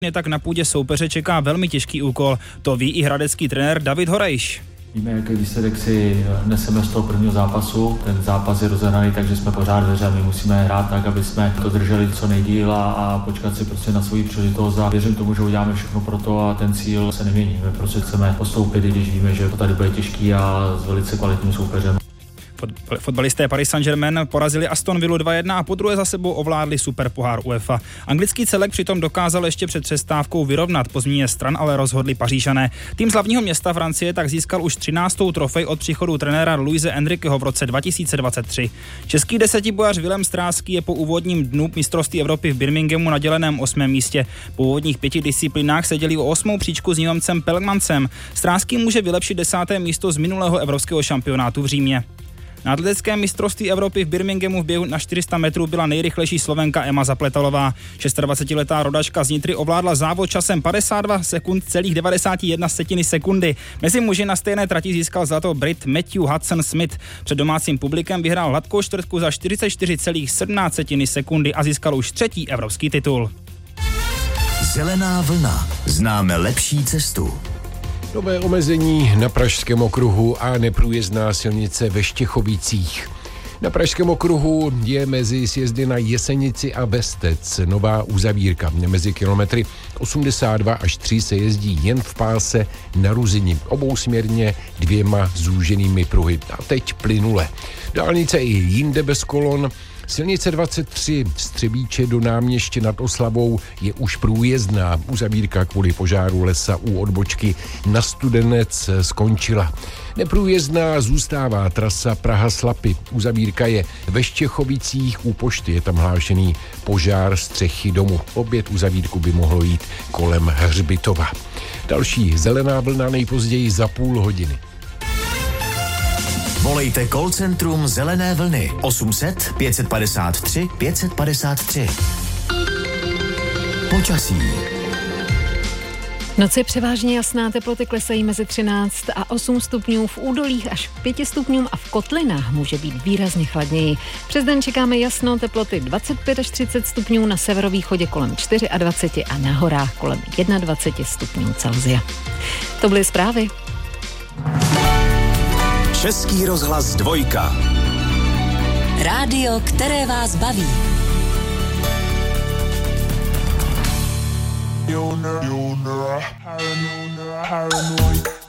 Tak na půdě soupeře čeká velmi těžký úkol. To ví i hradecký trenér David Horejš. Víme, jaký výsledek si neseme z toho prvního zápasu. Ten zápas je rozehraný, takže jsme pořád ve hře. My musíme hrát tak, aby jsme to drželi co nejdýl a počkat si prostě na svou příležitost. A věřím tomu, že uděláme všechno pro to a ten cíl se nemění. My prostě chceme postoupit, i když víme, že to tady bude těžký a s velice kvalitním soupeřem. Fotbalisté Paris Saint-Germain porazili Aston Villu 2-1 a podruhé za sebou ovládli superpohár UEFA. Anglický celek přitom dokázal ještě před přestávkou vyrovnat, po změně stran ale rozhodli Pařížané. Tým z hlavního města Francie tak získal už 13. trofej od příchodu trenéra Luise Enriqueho v roce 2023. Český desetibojař Vilém Stráský je po úvodním dnu mistrovství Evropy v Birminghamu na děleném 8. místě. Po úvodních 5 disciplínách se dělí o 8. příčku s Němcem Pelgmancem. Stráský může vylepšit 10. místo z minulého evropského šampionátu v Římě. Na atletickém mistrovství Evropy v Birminghamu v běhu na 400 metrů byla nejrychlejší Slovenka Emma Zapletalová. 26letá rodačka z Nitry ovládla závod časem 52 sekund celých 91 sekundy. Mezi muži na stejné trati získal zlato Brit Matthew Hudson Smith. Před domácím publikem vyhrál hladkou čtvrtku za 44,17 sekundy a získal už 3. evropský titul. Zelená vlna. Známe lepší cestu. Nové omezení na Pražském okruhu a neprůjezdná silnice ve Štěchovicích. Na Pražském okruhu je mezi sjezdy na Jesenici a Bestec nová uzavírka. Mezi kilometry 82 až 3 se jezdí jen v páse na Ruzini, obousměrně 2 zúženými pruhy. A teď plynule. Dálnice i jinde bez kolon. Silnice 23 z Třebíče do Náměště nad Oslavou je už průjezdná. Uzavírka kvůli požáru lesa u odbočky na Studenec skončila. Neprůjezdná zůstává trasa Praha-Slapy. Uzavírka je ve Štěchovicích u pošty. Je tam hlášený požár střechy domu. Opět uzavírku by mohlo jít kolem Hřbitova. Další zelená vlna nejpozději za půl hodiny. Volejte call centrum Zelené vlny 800 553 553. Počasí. V noci převážně jasná, teploty klesají mezi 13 a 8 stupňů, v údolích až 5 stupňům a v kotlinách může být výrazně chladněji. Přes den čekáme jasno, teploty 25 až 30 stupňů, na severovýchodě kolem 24 a na horách kolem 21 stupňů Celsia. To byly zprávy. Český rozhlas 2. Rádio, které vás baví. Paranoid.